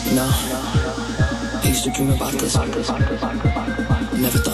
No, I used to dream about this. Never